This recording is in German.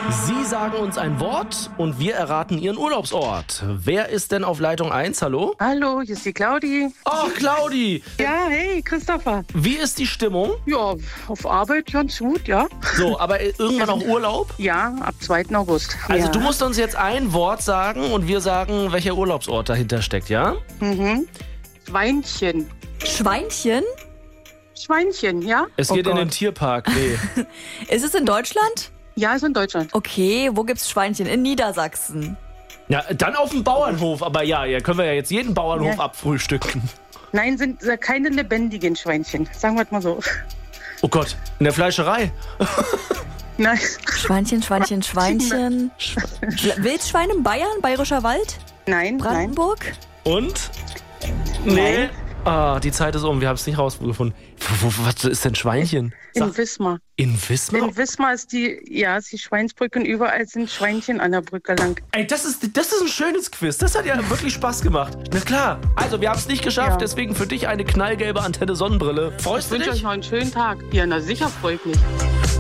Sie sagen uns ein Wort und wir erraten Ihren Urlaubsort. Wer ist denn auf Leitung 1? Hallo? Hallo, hier ist die Claudi. Oh, Claudi! Ja, hey, Christopher. Wie ist die Stimmung? Ja, auf Arbeit ganz gut, ja. So, aber irgendwann auch Urlaub? Ja, ab 2. August. Also ja. du musst uns jetzt ein Wort sagen und wir sagen, welcher Urlaubsort dahinter steckt, ja? Schweinchen. Schweinchen? Schweinchen, ja? Es Oh geht in Gott. den Tierpark. Nee. Ist es in Deutschland? Ja, ist in Deutschland. Okay, wo gibt's Schweinchen? In Niedersachsen. Ja, dann auf dem Bauernhof. Aber ja, können wir ja jetzt jeden Bauernhof Ja. abfrühstücken. Nein, sind keine lebendigen Schweinchen. Sagen wir es mal so. Oh Gott, in der Fleischerei. Nein. Schweinchen. Wildschwein in Bayern? Bayerischer Wald? Nein, nein. Brandenburg? Und? Nee. Nein. Ah, die Zeit ist um, wir haben es nicht rausgefunden. Was ist denn Schweinchen? In Wismar. In Wismar? In Wismar ist die Schweinsbrücke und überall sind Schweinchen an der Brücke lang. Ey, das ist ein schönes Quiz. Das hat ja wirklich Spaß gemacht. Na klar. Also, wir haben es nicht geschafft, Ja. deswegen für dich eine knallgelbe Antenne-Sonnenbrille. Freust Ich du wünsche euch dich? noch einen schönen Tag. Ja, na sicher freue ich mich.